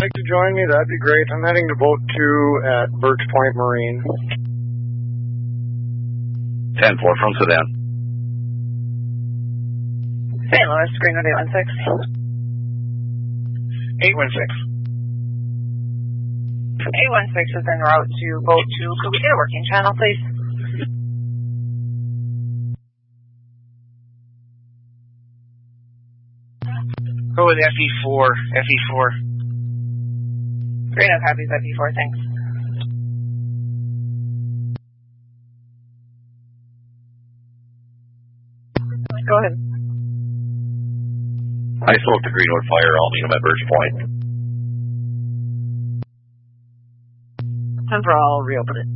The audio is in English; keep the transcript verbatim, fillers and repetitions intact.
like to join me, that'd be great. I'm heading to boat two at Birch Point Marine. ten four from Sedan. Saint Louis, Greenwood eight one six. eight one six. eight one six is en route to boat two. Could we get a working channel, please? Go with F E four. F E four. Reno copies F E four, thanks. Go ahead. I spoke to Greenwood Fire. I'll meet him at Birch Point. ten for all, reopen it.